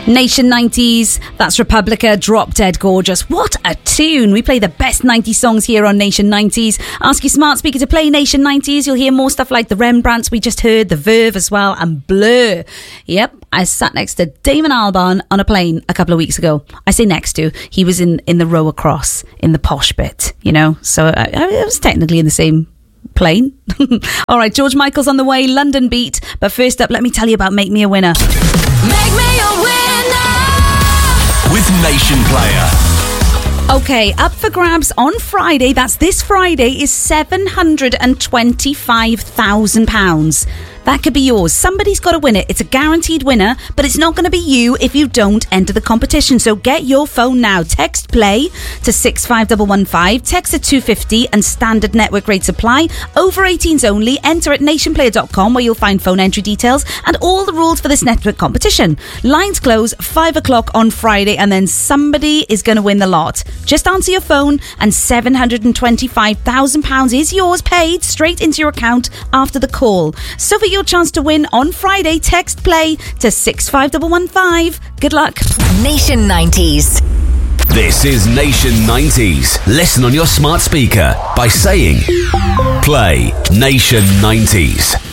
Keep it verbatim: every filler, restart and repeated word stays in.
Nation nineties, that's Republica, Drop Dead Gorgeous. What a tune. We play the best nineties songs here on Nation nineties. Ask your smart speaker to play Nation nineties. You'll hear more stuff like the Rembrandts we just heard, the Verve as well, and Blur. Yep, I sat next to Damon Albarn on a plane a couple of weeks ago. I say next to, he was in, in the row across, in the posh bit, you know, so I, I was technically in the same plane. All right, George Michael's on the way, London Beat. But first up, let me tell you about Make Me a Winner. Make me a winner with Nation Player. Okay, up for grabs on Friday, that's this Friday, is seven hundred twenty-five thousand pounds. That could be yours. Somebody's got to win it. It's a guaranteed winner, but it's not going to be you if you don't enter the competition. So get your phone now. Text play to six five one one five. Text at two fifty and standard network rates apply. Over eighteens only. Enter at nation player dot com where you'll find phone entry details and all the rules for this network competition. Lines close five o'clock on Friday and then somebody is going to win the lot. Just answer your phone and seven hundred twenty-five thousand pounds is yours, paid straight into your account after the call. So for your chance to win on Friday, text play to six five one one five. Good luck. Nation nineties. This is Nation nineties. Listen on your smart speaker by saying play Nation nineties.